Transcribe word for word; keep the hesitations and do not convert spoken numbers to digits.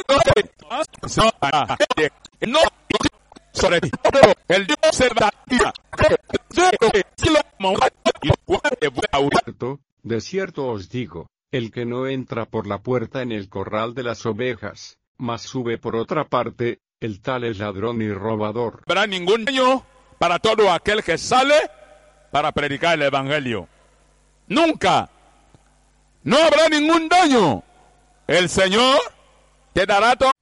No sobre ti. El Dios se va Cierto, de cierto os digo, el que no entra por la puerta en el corral de las ovejas, mas sube por otra parte, el tal es ladrón y robador. No habrá ningún daño para todo aquel que sale para predicar el evangelio. Nunca. No habrá ningún daño. El Señor te dará todo